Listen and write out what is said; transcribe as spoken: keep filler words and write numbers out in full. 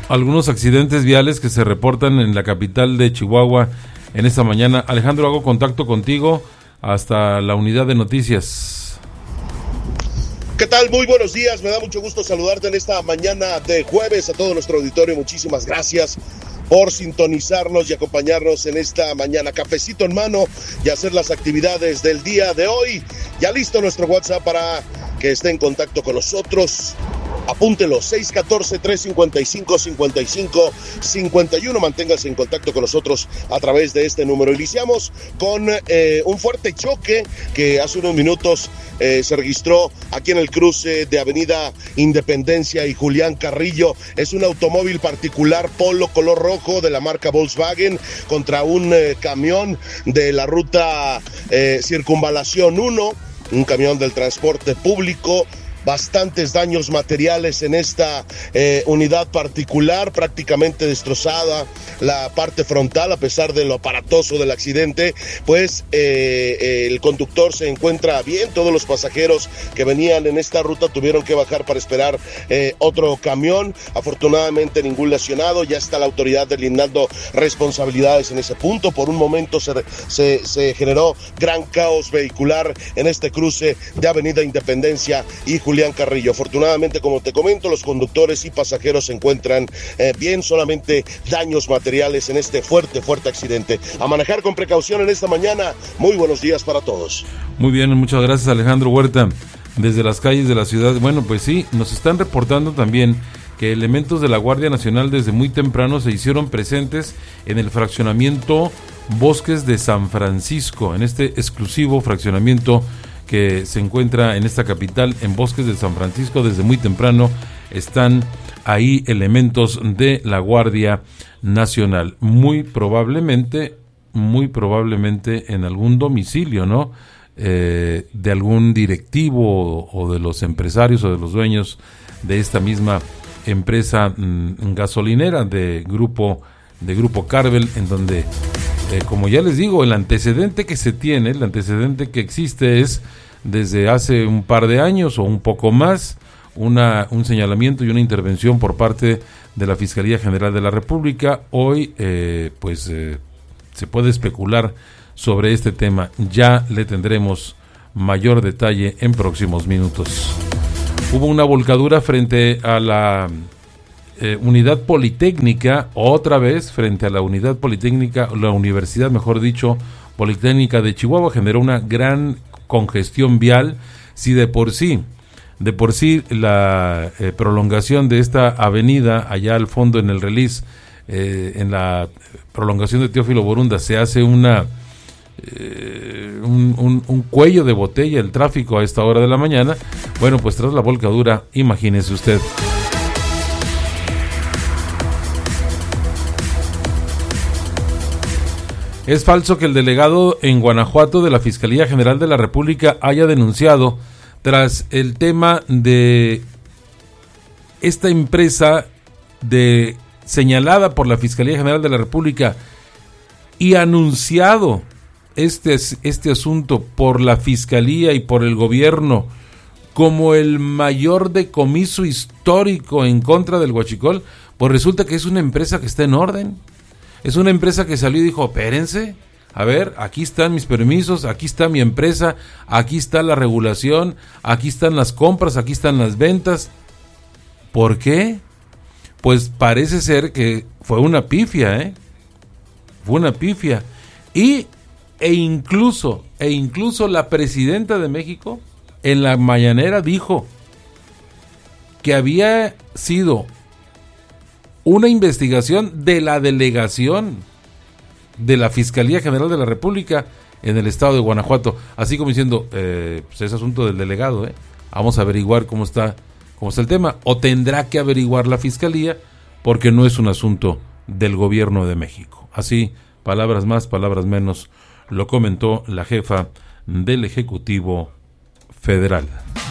algunos accidentes viales que se reportan en la capital de Chihuahua en esta mañana. Alejandro, hago contacto contigo hasta la unidad de noticias. ¿Qué tal? Muy buenos días, me da mucho gusto saludarte en esta mañana de jueves. A todo nuestro auditorio, muchísimas gracias por sintonizarnos y acompañarnos en esta mañana. Cafecito en mano y hacer las actividades del día de hoy. Ya listo nuestro WhatsApp para que esté en contacto con nosotros. Apúntelo, seis uno cuatro, tres cinco cinco, cinco cinco cinco uno. Manténgase en contacto con nosotros a través de este número. Iniciamos con eh, un fuerte choque que hace unos minutos eh, se registró aquí en el cruce de Avenida Independencia y Julián Carrillo. Es un automóvil particular Polo color rojo de la marca Volkswagen contra un eh, camión de la ruta eh, Circunvalación uno, un camión del transporte público. Bastantes daños materiales en esta eh, unidad particular, prácticamente destrozada la parte frontal a pesar de lo aparatoso del accidente. Pues eh, eh, el conductor se encuentra bien, todos los pasajeros que venían en esta ruta tuvieron que bajar para esperar eh, otro camión. Afortunadamente ningún lesionado, ya está la autoridad deslindando responsabilidades en ese punto. Por un momento se, se, se generó gran caos vehicular en este cruce de Avenida Independencia y Julián Julián Carrillo. Afortunadamente, como te comento, los conductores y pasajeros se encuentran eh, bien, solamente daños materiales en este fuerte, fuerte accidente. A manejar con precaución en esta mañana. Muy buenos días para todos. Muy bien, muchas gracias, Alejandro Huerta. Desde las calles de la ciudad, bueno, pues sí, nos están reportando también que elementos de la Guardia Nacional desde muy temprano se hicieron presentes en el fraccionamiento Bosques de San Francisco, en este exclusivo fraccionamiento que se encuentra en esta capital, en Bosques de San Francisco. Desde muy temprano están ahí elementos de la Guardia Nacional, muy probablemente, muy probablemente en algún domicilio, ¿no? Eh, de algún directivo o, o de los empresarios o de los dueños de esta misma empresa mm, gasolinera de grupo de grupo Carvel, en donde eh, como ya les digo, el antecedente que se tiene, el antecedente que existe es desde hace un par de años o un poco más, una un señalamiento y una intervención por parte de la Fiscalía General de la República. Hoy eh, pues eh, se puede especular sobre este tema. Ya le tendremos mayor detalle en próximos minutos. Hubo una volcadura frente a la eh, unidad politécnica, otra vez frente a la unidad politécnica, la universidad, mejor dicho, Politécnica de Chihuahua. Generó una gran congestión vial. Si de por sí, de por sí la eh, prolongación de esta avenida allá al fondo en el Relis, eh, en la prolongación de Teófilo Borunda, se hace una Eh, un, un, un cuello de botella el tráfico a esta hora de la mañana. Bueno, pues tras la volcadura, imagínese usted. Es falso que el delegado en Guanajuato de la Fiscalía General de la República haya denunciado tras el tema de esta empresa de señalada por la Fiscalía General de la República y anunciado Este, este asunto por la Fiscalía y por el gobierno como el mayor decomiso histórico en contra del huachicol. Pues resulta que es una empresa que está en orden, es una empresa que salió y dijo: espérense, a ver, aquí están mis permisos, aquí está mi empresa, aquí está la regulación, aquí están las compras, aquí están las ventas. ¿Por qué? Pues parece ser que fue una pifia, ¿eh? Fue una pifia. Y E incluso, e incluso la presidenta de México en la mañanera dijo que había sido una investigación de la delegación de la Fiscalía General de la República en el estado de Guanajuato, así como diciendo, eh, pues es asunto del delegado, eh, vamos a averiguar cómo está, cómo está el tema, o tendrá que averiguar la Fiscalía, porque no es un asunto del gobierno de México. Así, palabras más, palabras menos, lo comentó la jefa del Ejecutivo Federal.